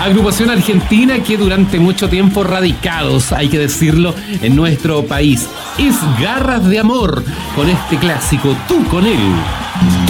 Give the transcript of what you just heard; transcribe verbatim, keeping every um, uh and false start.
Agrupación argentina que durante mucho tiempo radicados, hay que decirlo, en nuestro país. Es Garras de Amor, con este clásico Tú con él.